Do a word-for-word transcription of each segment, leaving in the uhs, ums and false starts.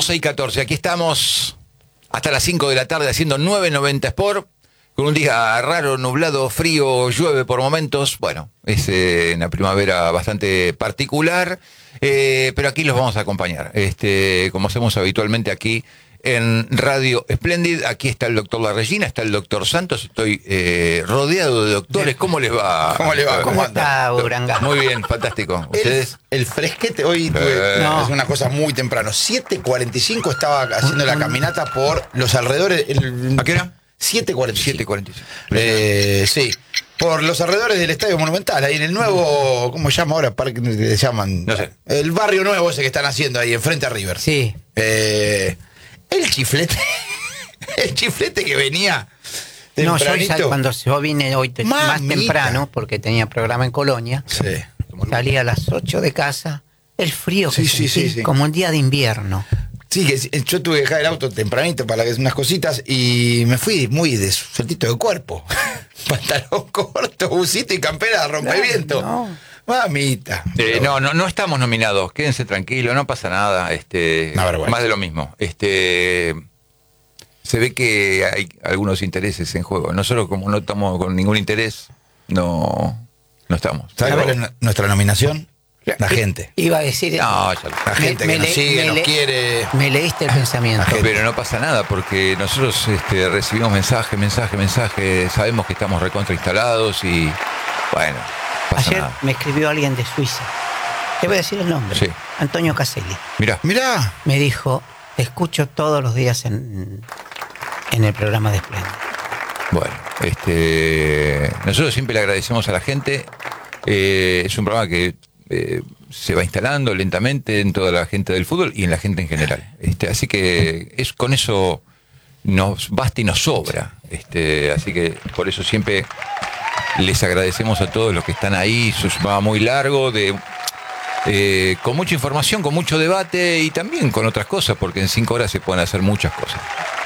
doce y catorce, aquí estamos hasta las cinco de la tarde haciendo nueve noventa Sport, con un día raro, nublado, frío, llueve por momentos. Bueno, es eh, una primavera bastante particular, eh, pero aquí los vamos a acompañar, este, como hacemos habitualmente aquí en Radio Splendid. Aquí está el doctor La Regina, está el doctor Santos, estoy eh, rodeado de doctores. ¿Cómo les va? ¿Cómo les va? ¿Cómo está, Uranga? Muy bien, fantástico. ¿Ustedes? El, el fresquete hoy tuve, Eh. No. es una cosa muy temprano. siete cuarenta y cinco estaba haciendo la caminata por los alrededores. El, ¿A qué hora? siete cuarenta y cinco. siete cuarenta y cinco. Eh, sí. Por los alrededores del Estadio Monumental, ahí en el nuevo, ¿cómo se llama ahora? Parque que le llaman. No sé. El barrio nuevo ese que están haciendo ahí, enfrente a River. Sí. Eh, el chiflete. El chiflete que venía. No, yo tempranito. sal- cuando yo vine hoy te- más Mamita. temprano, porque tenía programa en Colonia, Sí. salí a las ocho de casa, el frío que Sí, sí, sentí, sí, sí. como un día de invierno. Sí, que sí, yo tuve que dejar el auto tempranito para que unas cositas y me fui muy de sueltito de cuerpo. Pantalón corto, busito y campera rompeviento. No. Mamita. Eh, no, no, no estamos nominados. Quédense tranquilos, no pasa nada. Este, Una vergüenza. más de lo mismo. Este, se ve que hay algunos intereses en juego. Nosotros, como no estamos con ningún interés, no, no estamos. ¿Sabes Pero- cuál es nu- nuestra nominación? La gente. Iba a decir... No, ya lo- La gente que nos le- sigue, nos le- quiere. Me leíste el pensamiento. Pero no pasa nada, porque nosotros este, recibimos mensaje, mensaje, mensaje. Sabemos que estamos recontra instalados y bueno, pasa Ayer nada. me escribió alguien de Suiza. Te voy a decir el nombre. Sí. Antonio Caselli. Mirá, Mirá. Me dijo, te escucho todos los días en, en el programa de Splendid. bueno, este, nosotros siempre le agradecemos a la gente. Eh, es un programa que eh, se va instalando lentamente en toda la gente del fútbol y en la gente en general. Este, así que es con eso nos basta y nos sobra. Este, así que por eso siempre les agradecemos a todos los que están ahí. Es un programa muy largo, de, eh, con mucha información, con mucho debate y también con otras cosas, porque en cinco horas se pueden hacer muchas cosas.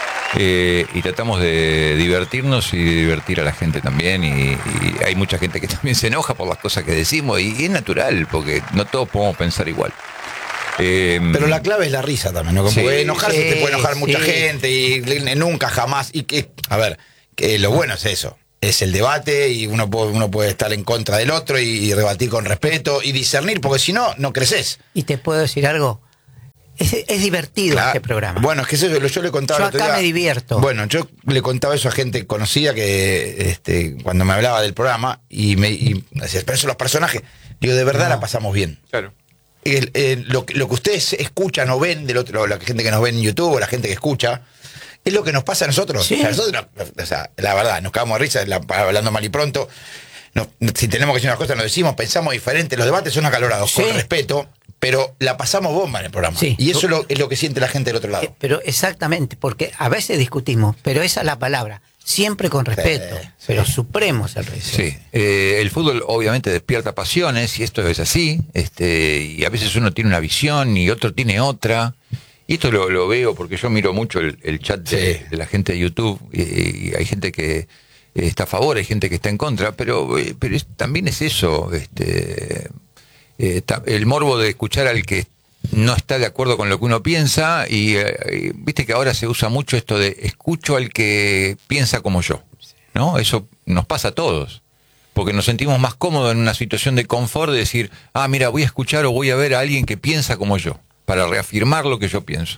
Eh, y tratamos de divertirnos y de divertir a la gente también, y, y hay mucha gente que también se enoja por las cosas que decimos, y, y es natural, porque no todos podemos pensar igual. Eh, Pero la clave es la risa también, ¿no? Como Sí. que enojarse Sí, te puede enojar mucha sí. gente y le- nunca, jamás. Y que, a ver, que lo bueno es eso. Es el debate y uno puede, uno puede estar en contra del otro y, y rebatir con respeto y discernir, porque si no, no creces. Y te puedo decir algo, es, es divertido Claro. este programa. Bueno, es que eso yo, yo le contaba Yo el otro acá día. me divierto. Bueno, yo le contaba eso a gente conocida que este, cuando me hablaba del programa y me y decía, pero eso los personajes. Digo, de verdad No. la pasamos bien. claro. El- el- lo, que- lo que ustedes escuchan o ven del otro, la gente que nos ve en YouTube o la gente que escucha, es lo que nos pasa a nosotros. Sí. O sea, nosotros, o sea, la verdad, nos cagamos de risa, la- hablando mal y pronto. No, si tenemos que decir una cosa, nos decimos, pensamos diferente. Los debates son acalorados, Sí. con respeto, pero la pasamos bomba en el programa. Sí. Y eso es lo, es lo que siente la gente del otro lado. Eh, Pero exactamente, porque a veces discutimos, pero esa es la palabra, siempre con respeto, Sí, sí. pero supremo es el respeto. Sí, eh, el fútbol obviamente despierta pasiones y esto es así, este, y a veces uno tiene una visión y otro tiene otra, y esto lo, lo veo porque yo miro mucho el, el chat de, Sí. de la gente de YouTube, y, y hay gente que eh, está a favor, hay gente que está en contra, pero, eh, pero es- también es eso, este, eh, ta- el morbo de escuchar al que no está de acuerdo con lo que uno piensa, y, eh, y viste que ahora se usa mucho esto de escucho al que piensa como yo, ¿no? Eso nos pasa a todos, porque nos sentimos más cómodos en una situación de confort de decir, ah, mira, voy a escuchar o voy a ver a alguien que piensa como yo, para reafirmar lo que yo pienso.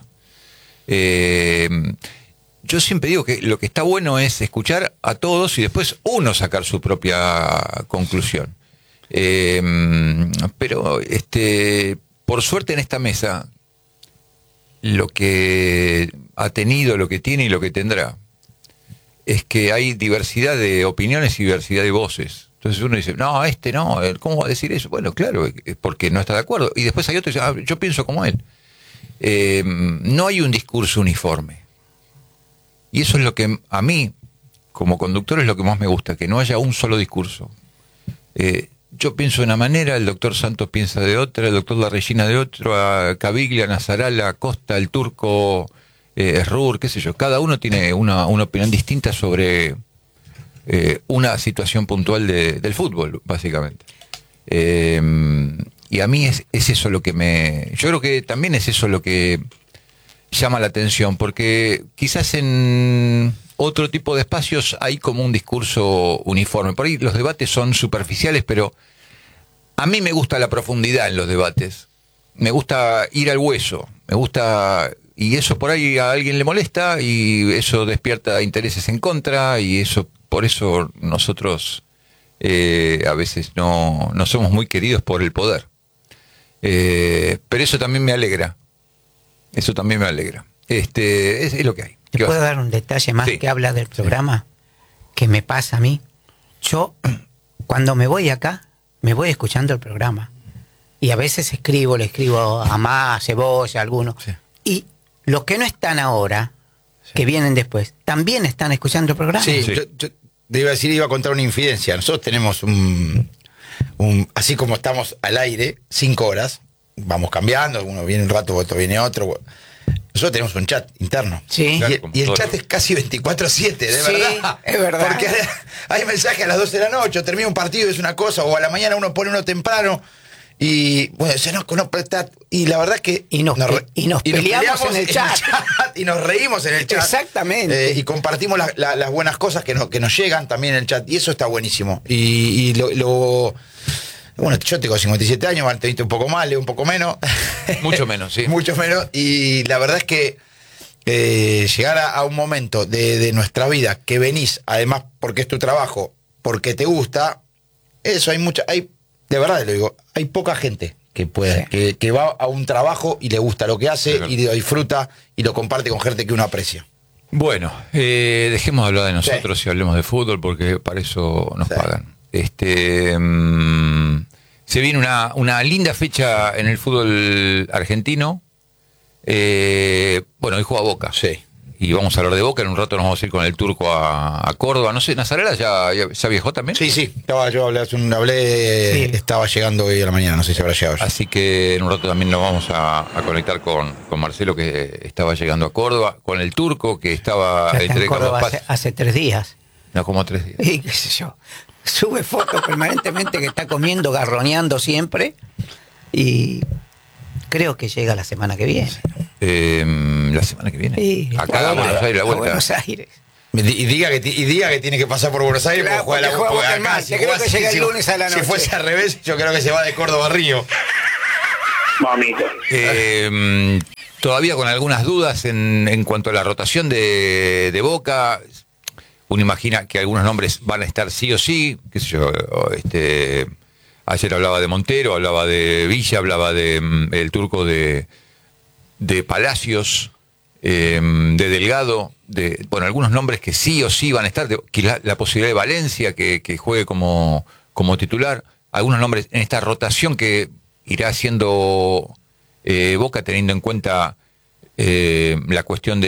Eh, yo siempre digo que lo que está bueno es escuchar a todos y después uno sacar su propia conclusión. Eh, pero este, por suerte en esta mesa, lo que ha tenido, lo que tiene y lo que tendrá, es que hay diversidad de opiniones y diversidad de voces. Entonces uno dice, no, este no, ¿cómo va a decir eso? Bueno, claro, es porque no está de acuerdo. Y después hay otro que dice, ah, yo pienso como él. Eh, no hay un discurso uniforme. Y eso es lo que a mí, como conductor, es lo que más me gusta, que no haya un solo discurso. Eh, yo pienso de una manera, el doctor Santos piensa de otra, el doctor La Regina de otra, Caviglia, Nazarala, Costa, el turco, eh, Rur, qué sé yo. Cada uno tiene una, una opinión distinta sobre eh, una situación puntual de, del fútbol, básicamente. Eh, y a mí es, es eso lo que me... Yo creo que también es eso lo que llama la atención, porque quizás en otro tipo de espacios hay como un discurso uniforme. Por ahí los debates son superficiales, pero a mí me gusta la profundidad en los debates. Me gusta ir al hueso, me gusta, y eso por ahí a alguien le molesta, y eso despierta intereses en contra, y eso, por eso nosotros eh, a veces no, no somos muy queridos por el poder. Eh, pero eso también me alegra. Eso también me alegra. Este, es, es lo que hay. ¿Te puedo dar un detalle más sí. que habla del programa? Sí. Que me pasa a mí. Yo, cuando me voy acá, me voy escuchando el programa. Y a veces escribo, le escribo a Más, Cebolla, a algunos. Sí. Y los que no están ahora, sí. que vienen después, también están escuchando el programa. Sí, sí. Yo, yo te iba a decir, iba a contar una infidencia. Nosotros tenemos un, un, así como estamos al aire, cinco horas, vamos cambiando, uno viene un rato, otro viene otro. Nosotros tenemos un chat interno. Sí. Y, y el chat es casi veinticuatro siete, de sí, verdad. Es verdad. Porque hay mensajes a las doce de la noche, o termina un partido y es una cosa, o a la mañana uno pone uno temprano. Y bueno, se nos, no, y la verdad es que y nos, nos, re, y nos, y nos peleamos, peleamos en, el, en chat. el chat y nos reímos en el chat. Exactamente. Eh, y compartimos la, la, las buenas cosas que, no, que nos llegan también en el chat. Y eso está buenísimo. Y, y lo, lo bueno, yo tengo cincuenta y siete años, te viste un poco más, leo un poco menos. Mucho menos, sí. Mucho menos. Y la verdad es que eh, llegar a, a un momento de, de nuestra vida que venís, además porque es tu trabajo, porque te gusta, eso hay mucha, hay, de verdad lo digo, hay poca gente que puede, sí. que, que va a un trabajo y le gusta lo que hace, sí, y lo disfruta y lo comparte con gente que uno aprecia. Bueno, eh, dejemos de hablar de nosotros, sí, y hablemos de fútbol, porque para eso nos, sí, pagan. Este, um, se viene una, una linda fecha en el fútbol argentino. Eh, bueno, hoy juega Boca. Sí. Y vamos a hablar de Boca. En un rato nos vamos a ir con el turco a, a Córdoba. No sé, ¿Nazarela ya, ya, ya viajó también? Sí, sí. Estaba, yo hablé, hablé sí. estaba llegando hoy a la mañana. No sé si habrá llegado ya. Así que en un rato también nos vamos a, a conectar con, con Marcelo, que estaba llegando a Córdoba. Con el turco, que estaba... Entre en Córdoba hace, hace tres días. No, como tres días. Y qué sé yo. Sube fotos permanentemente que está comiendo, garroneando siempre. Y creo que llega la semana que viene. Eh, la semana que viene. Sí, acá a Buenos Aires, la vuelta. A Buenos Aires. Y diga, que, y diga que tiene que pasar por Buenos Aires, claro, porque juega, porque la, juega acá. Si creo que llega el lunes a la noche. Si fuese al revés, yo creo que se va de Córdoba a Río. Mamita. Eh, todavía con algunas dudas en, en cuanto a la rotación de, de Boca. Uno imagina que algunos nombres van a estar sí o sí, qué sé yo, este, ayer hablaba de Montero, hablaba de Villa, hablaba de um, el turco de, de Palacios, eh, de Delgado, de, bueno, algunos nombres que sí o sí van a estar, de, que la, la posibilidad de Valencia que, que juegue como, como titular, algunos nombres en esta rotación que irá haciendo eh, Boca teniendo en cuenta eh, la cuestión de